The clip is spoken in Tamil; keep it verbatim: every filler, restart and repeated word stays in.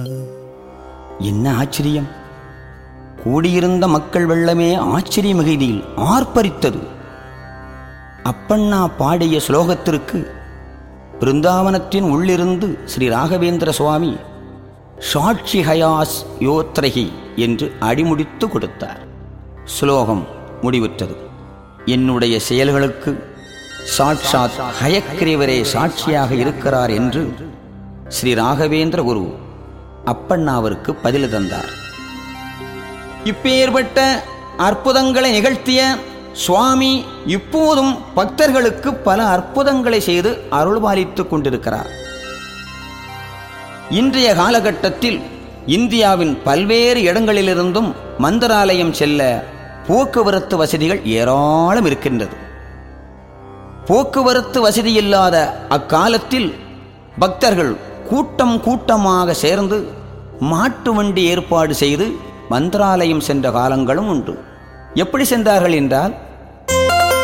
என்ன ஆச்சரியம்! கூடியிருந்த மக்கள் வெள்ளமே ஆச்சரிய மிகுதியில் ஆர்ப்பரித்தது. அப்பண்ணா பாடிய ஸ்லோகத்திற்கு பிருந்தாவனத்தின் உள்ளிருந்து ஸ்ரீ ராகவேந்திர சுவாமி சாட்சி ஹயாஸ் யோத்ரஹி என்று அடிமுடித்து கொடுத்தார். ஸ்லோகம் முடிவுற்றது. என்னுடைய செயல்களுக்கு சாட்சாத் ஹயக்கிரீவரே சாட்சியாக இருக்கிறார் என்று ஸ்ரீ ராகவேந்திர குரு அப்பண்ணாவிற்கு பதில் தந்தார். இப்பேற்பட்ட அற்புதங்களை நிகழ்த்திய சுவாமி இப்போதும் பக்தர்களுக்கு பல அற்புதங்களை செய்து அருள்பாலித்துக் கொண்டிருக்கிறார். இன்றைய காலகட்டத்தில் இந்தியாவின் பல்வேறு இடங்களிலிருந்தும் மந்திராலயம் செல்ல போக்குவரத்து வசதிகள் ஏராளம் இருக்கின்றது. போக்குவரத்து வசதி இல்லாத அக்காலத்தில் பக்தர்கள் கூட்டம் கூட்டமாக சேர்ந்து மாட்டு வண்டி ஏற்பாடு செய்து மந்திராலயம் சென்ற காலங்களும் உண்டு. எப்படி சென்றார்கள் என்றால்,